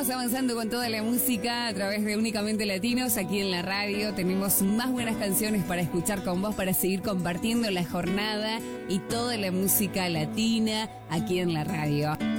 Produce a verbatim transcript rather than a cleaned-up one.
Seguimos avanzando con toda la música a través de Únicamente Latinos aquí en la radio. Tenemos más buenas canciones para escuchar con vos, para seguir compartiendo la jornada y toda la música latina aquí en la radio.